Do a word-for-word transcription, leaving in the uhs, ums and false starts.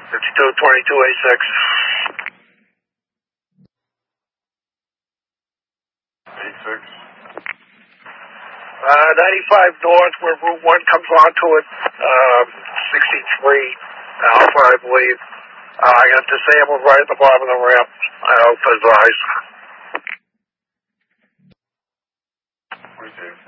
fifty-two twenty-two A six. A six. Uh, ninety-five north where Route one comes onto it. Uh, sixty-three Alpha, I believe. Uh, I got disabled right at the bottom of the ramp. I hope advised. Appreciate it.